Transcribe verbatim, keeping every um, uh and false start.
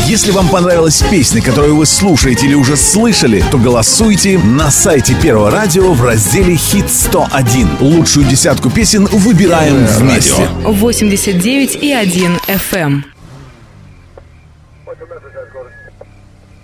Если вам понравилась песня, которую вы слушаете или уже слышали, то голосуйте на сайте Первого радио в разделе «Хит сто один». Лучшую десятку песен выбираем вместе. восемьдесят девять и один эф эм.